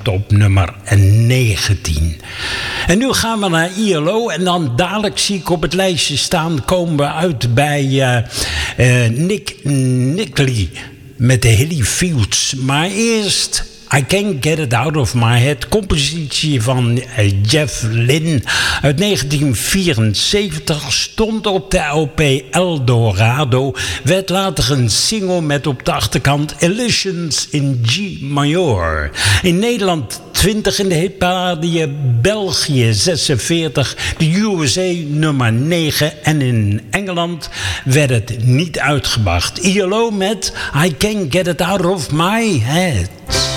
stond op nummer 19. En nu gaan we naar ILO. En dan dadelijk zie ik op het lijstje staan, komen we uit bij Nick Nickley met de Hilly Fields. Maar eerst I Can't Get It Out of My Head, compositie van Jeff Lynne uit 1974, stond op de LP Eldorado, werd later een single met op de achterkant Illusions in G Major. In Nederland 20 in de hitparade, België 46, de USA nummer 9 en in Engeland werd het niet uitgebracht. ILO met I Can't Get It Out of My Head.